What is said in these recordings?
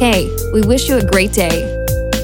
WYK. We wish you a great day.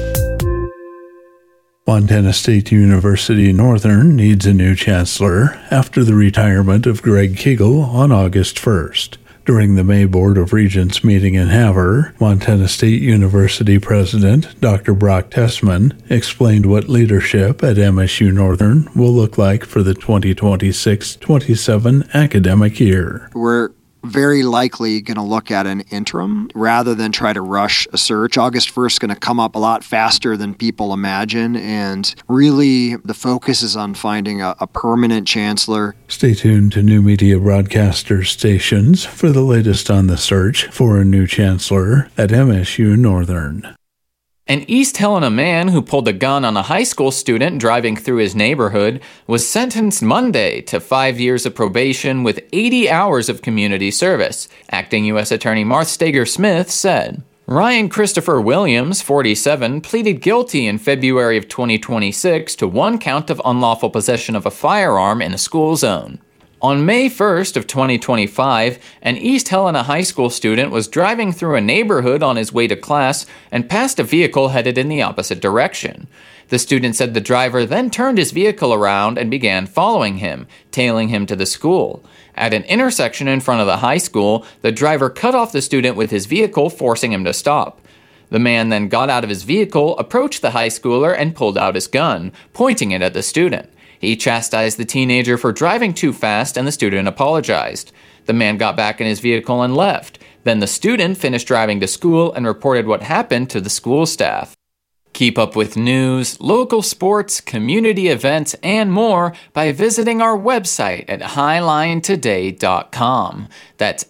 Montana State University Northern needs a new chancellor after the retirement of Greg Kegel on August 1st. During the May Board of Regents meeting in Havre, Montana State University President Dr. Brock Tessman explained what leadership at MSU Northern will look like for the 2026-27 academic year. We're very likely going to look at an interim rather than try to rush a search. August 1st is going to come up a lot faster than people imagine, and really the focus is on finding a permanent chancellor. Stay tuned to New Media Broadcaster stations for the latest on the search for a new chancellor at MSU Northern. An East Helena man who pulled a gun on a high school student driving through his neighborhood was sentenced Monday to 5 years of probation with 80 hours of community service, Acting U.S. Attorney Marth Steger-Smith said. Ryan Christopher Williams, 47, pleaded guilty in February of 2026 to one count of unlawful possession of a firearm in a school zone. On May 1st of 2025, an East Helena high school student was driving through a neighborhood on his way to class and passed a vehicle headed in the opposite direction. The student said the driver then turned his vehicle around and began following him, tailing him to the school. At an intersection in front of the high school, the driver cut off the student with his vehicle, forcing him to stop. The man then got out of his vehicle, approached the high schooler, and pulled out his gun, pointing it at the student. He chastised the teenager for driving too fast, and the student apologized. The man got back in his vehicle and left. Then the student finished driving to school and reported what happened to the school staff. Keep up with news, local sports, community events, and more by visiting our website at highlinetoday.com. That's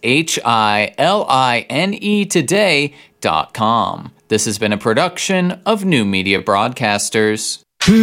HILINE today.com. This has been a production of New Media Broadcasters.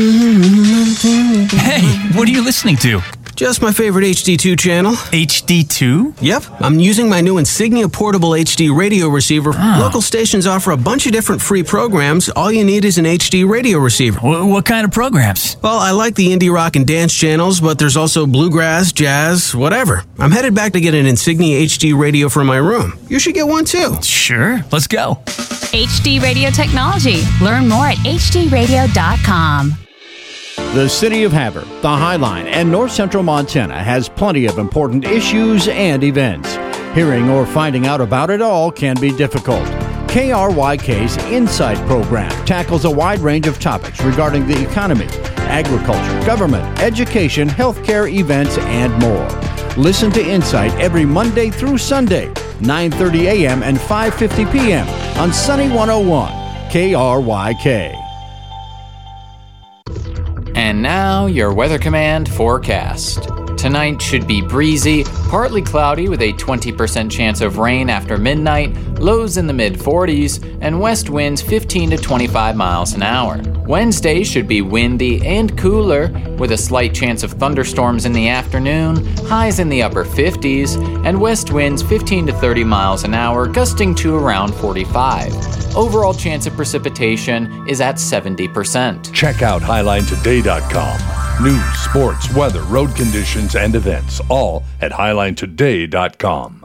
Hey, what are you listening to? Just my favorite HD2 channel. HD2? Yep, I'm using my new Insignia Portable HD radio receiver. Local stations offer a bunch of different free programs. All you need is an HD radio receiver. What kind of programs? Well, I like the indie rock and dance channels, but there's also bluegrass, jazz, whatever. I'm headed back to get an Insignia HD radio for my room. You should get one too. Sure, let's go. HD Radio Technology. Learn more at hdradio.com. The City of Havre, the Highline, and North Central Montana has plenty of important issues and events. Hearing or finding out about it all can be difficult. KRYK's Insight program tackles a wide range of topics regarding the economy, agriculture, government, education, healthcare, events, and more. Listen to Insight every Monday through Sunday, 9:30 a.m. and 5:50 p.m. on Sunny 101, KRYK. And now, your Weather Command forecast. Tonight should be breezy, partly cloudy with a 20% chance of rain after midnight, lows in the mid-40s, and west winds 15 to 25 miles an hour. Wednesday should be windy and cooler, with a slight chance of thunderstorms in the afternoon, highs in the upper 50s, and west winds 15 to 30 miles an hour, gusting to around 45. Overall chance of precipitation is at 70%. Check out HighlineToday.com. News, sports, weather, road conditions, and events, all at HighlineToday.com.